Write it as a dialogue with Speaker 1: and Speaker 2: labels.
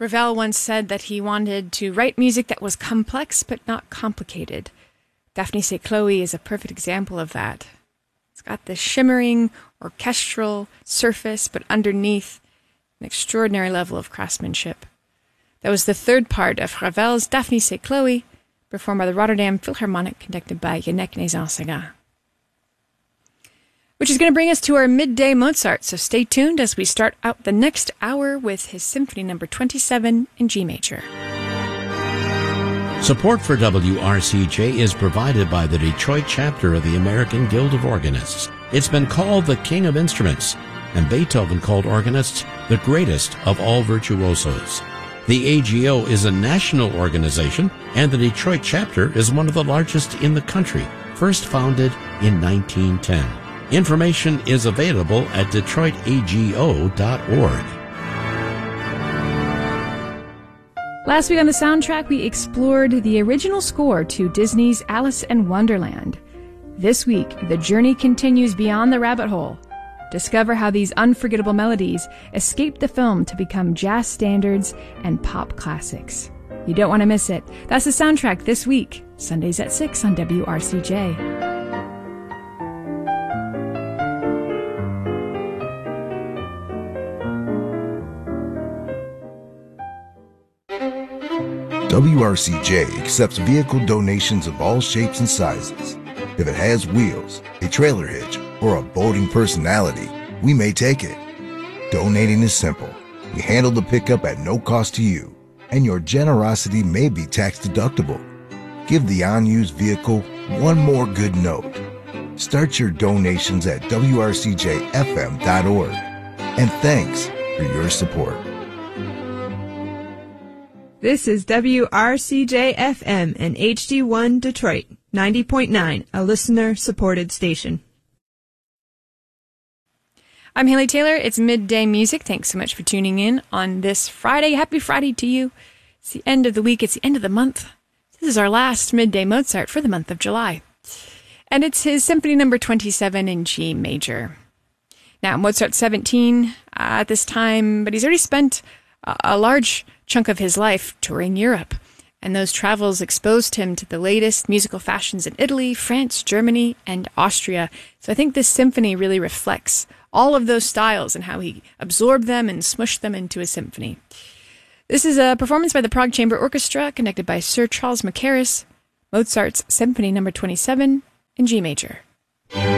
Speaker 1: Ravel once said that he wanted to write music that was complex but not complicated. Daphne C'est Chloé is a perfect example of that. It's got this shimmering, orchestral surface, but underneath an extraordinary level of craftsmanship. That was the third part of Ravel's Daphne C'est Chloé, performed by the Rotterdam Philharmonic, conducted by Yannick Nézan-Séguin. Which is going to bring us to our midday Mozart, so stay tuned as we start out the next hour with his Symphony No. 27 in G major.
Speaker 2: Support for WRCJ is provided by the Detroit chapter of the American Guild of Organists. It's been called the King of Instruments, and Beethoven called organists the greatest of all virtuosos. The AGO is a national organization, and the Detroit chapter is one of the largest in the country, first founded in 1910. Information is available at DetroitAGO.org.
Speaker 1: Last week on the soundtrack, we explored the original score to Disney's Alice in Wonderland. This week, the journey continues beyond the rabbit hole. Discover how these unforgettable melodies escaped the film to become jazz standards and pop classics. You don't want to miss it. That's the soundtrack this week, Sundays at 6 on WRCJ.
Speaker 3: WRCJ accepts vehicle donations of all shapes and sizes. If it has wheels, a trailer hitch, or a boating personality, we may take it. Donating is simple. We handle the pickup at no cost to you, and your generosity may be tax deductible. Give the unused vehicle one more good note. Start your donations at WRCJFM.org. And thanks for your support.
Speaker 4: This is WRCJ-FM and HD1 Detroit, 90.9, a listener-supported station.
Speaker 1: I'm Haley Taylor. It's Midday Music. Thanks so much for tuning in on this Friday. Happy Friday to you. It's the end of the week. It's the end of the month. This is our last Midday Mozart for the month of July. And it's his Symphony No. 27 in G major. Now, Mozart's 17 at this time, but he's already spent a large chunk of his life touring Europe, and those travels exposed him to the latest musical fashions in Italy, France, Germany, and Austria. So I think this symphony really reflects all of those styles and how he absorbed them and smushed them into a symphony. This is a performance by the Prague Chamber Orchestra, conducted by Sir Charles Mackerras, Mozart's Symphony No. 27 in G major.